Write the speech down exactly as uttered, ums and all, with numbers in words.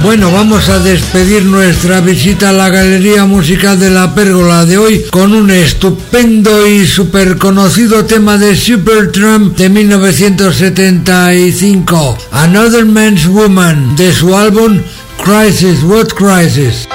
Bueno, vamos a despedir nuestra visita a la Galería Musical de la Pérgola de hoy con un estupendo y súper conocido tema de Supertramp de mil novecientos setenta y cinco, Another Man's Woman, de su álbum Crisis, What Crisis.